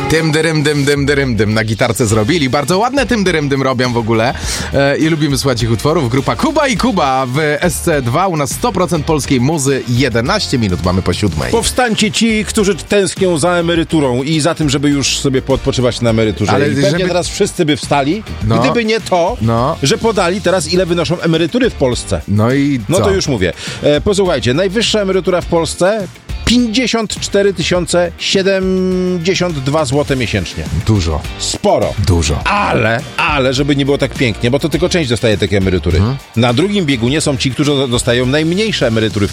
Tym dym na gitarce zrobili. Bardzo ładne tym dym robią w ogóle. I lubimy słuchać ich utworów. Grupa Kuba i Kuba w SC2. U nas 100% polskiej muzy. 11 minut mamy po 7. Powstańcie ci, którzy tęsknią za emeryturą i za tym, żeby już sobie poodpoczywać na emeryturze. Ale I pewnie żeby... teraz wszyscy by wstali, No. gdyby nie to, że podali teraz, ile wynoszą emerytury w Polsce. No i co? No to już mówię. Posłuchajcie, najwyższa emerytura w Polsce 54 072 zł miesięcznie. Dużo. Sporo. Dużo. Ale, żeby nie było tak pięknie, bo to tylko część dostaje takie emerytury. Na drugim biegunie są ci, którzy dostają najmniejsze emerytury w